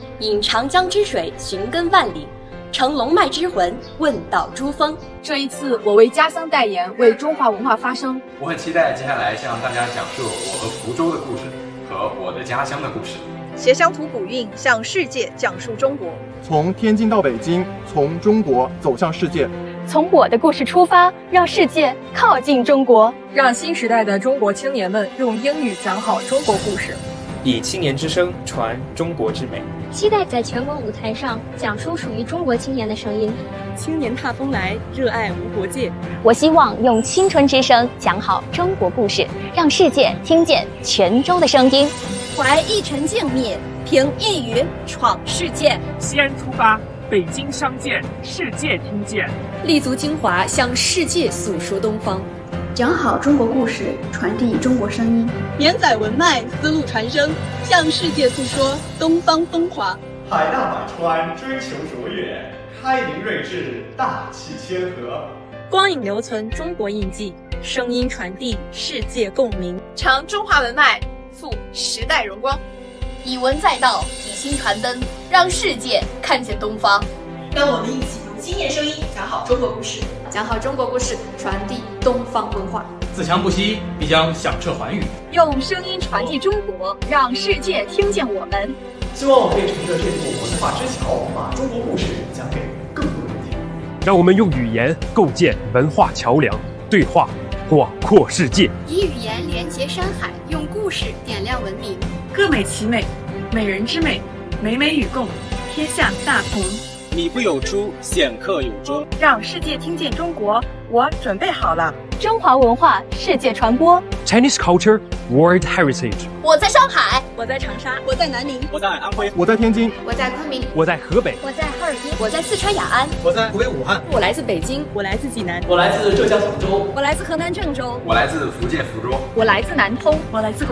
引长江之水寻根万里，乘龙脉之魂问道珠峰。 这一次，我为家乡代言，为中华文化发声。 我很期待接下来向大家讲述我和福州的故事和我的家乡的故事。 携乡土古韵，向世界讲述中国。 从天津到北京，从中国走向世界。 从我的故事出发，让世界靠近中国， 让新时代的中国青年们用英语讲好中国故事， 以青年之声传中国之美。 期待在全国舞台上讲出属于中国青年的声音。 青年踏风来，热爱无国界。 我希望用青春之声讲好中国故事，让世界听见泉州的声音。 怀一城静谧，凭一语闯世界。 西安出发，北京相见，世界听见。 立足精华，向世界诉说东方。 讲好中国故事，传递中国声音。 连载文脉，丝路传声，向世界诉说东方风华。 海纳百川，追求卓越，开明睿智，大气谦和。 光影留存中国印记，声音传递世界共鸣。 承中华文脉，赴时代荣光。 以文载道，以心传灯，让世界看见东方。 让我们一起用青年声音讲好中国故事， 讲好中国故事，传递东方文化。 自强不息，必将响彻寰宇。 用声音传递中国，让世界听见我们。 希望我可以乘着这座文化之桥，把中国故事讲给更多人听。 让我们用语言构建文化桥梁，对话广阔世界。 以语言连接山海，用故事点亮文明。 各美其美，美人之美，美美与共，天下大同。 米不有出，显客有终。 让世界听见中国，我准备好了。 中华文化世界传播 ，Chinese culture world heritage。 我在上海， 我在长沙， 我在南宁， 我在安徽， 我在天津， 我在昆明， 我在河北， 我在哈尔滨， 我在四川雅安， 我在湖北武汉， 我来自北京， 我来自济南， 我来自浙江杭州， 我来自河南郑州， 我来自福建福州， 我来自南通，我来自广